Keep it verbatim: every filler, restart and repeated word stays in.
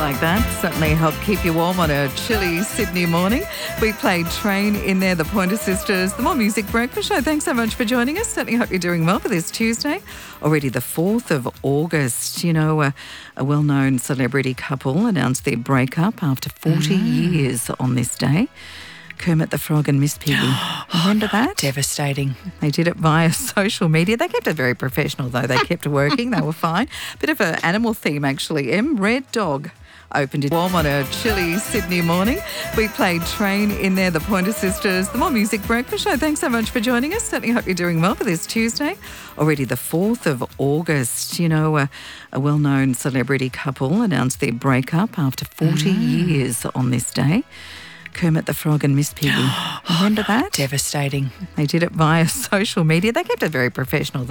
like that certainly help keep you warm on a chilly Sydney morning. We played Train in there, the Pointer Sisters, the More Music Breakfast Show. Thanks so much for joining us. Certainly hope you're doing well for this Tuesday, already the fourth of August. You know, a, a well-known celebrity couple announced their breakup after forty mm. years on this day. Kermit the Frog and Miss Piggy. Remember oh, no, that? Devastating. They did it via social media. They kept it very professional, though. They kept working. They were fine. Bit of an animal theme, actually. M. Red Dog opened it warm on a chilly Sydney morning. We played Train in there, the Pointer Sisters, the More Music Breakfast Show. Thanks so much for joining us. Certainly hope you're doing well for this Tuesday, already the fourth of August. You know, a, a well-known celebrity couple announced their breakup after forty mm. years on this day. Kermit the Frog and Miss Piggy. Remember oh, no, that? Devastating. They did it via social media. They kept it very professional, though.